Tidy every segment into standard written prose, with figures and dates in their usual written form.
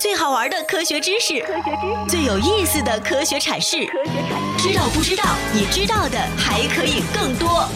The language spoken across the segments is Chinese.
最好玩的科学知识，最有意思的科学阐释，知道不知道？你知道的还可以更多。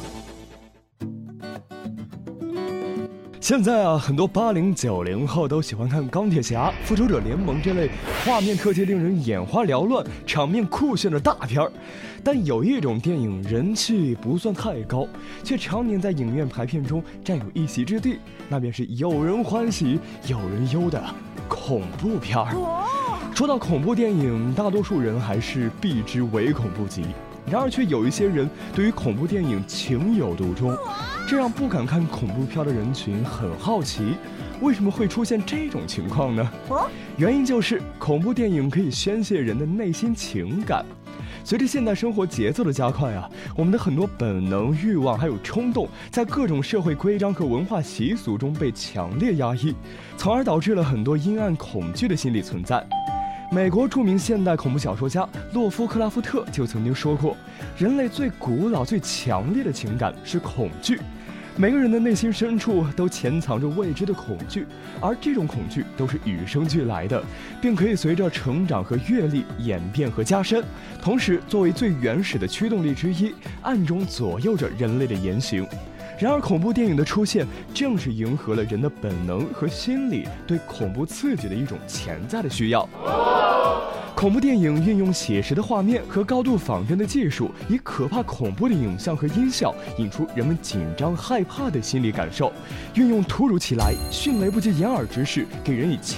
现在很多80、90后都喜欢看钢铁侠、复仇者联盟这类画面特技令人眼花缭乱、场面酷炫的大片儿。但有一种电影人气不算太高，却常年在影院排片中占有一席之地，那便是有人欢喜有人忧的恐怖片儿。说到恐怖电影，大多数人还是避之唯恐不及。然而却有一些人对于恐怖电影情有独钟，这让不敢看恐怖片的人群很好奇，为什么会出现这种情况呢？原因就是恐怖电影可以宣泄人的内心情感。随着现代生活节奏的加快我们的很多本能、欲望还有冲动，在各种社会规章和文化习俗中被强烈压抑，从而导致了很多阴暗恐惧的心理存在。美国著名现代恐怖小说家洛夫克拉夫特就曾经说过，人类最古老、最强烈的情感是恐惧。每个人的内心深处都潜藏着未知的恐惧，而这种恐惧都是与生俱来的，并可以随着成长和阅历演变和加深，同时作为最原始的驱动力之一，暗中左右着人类的言行。然而恐怖电影的出现正是迎合了人的本能和心理对恐怖刺激的一种潜在的需要。恐怖电影运用写实的画面和高度仿真的技术，以可怕恐怖的影像和音效引出人们紧张害怕的心理感受，运用突如其来、迅雷不及掩耳之势，给人以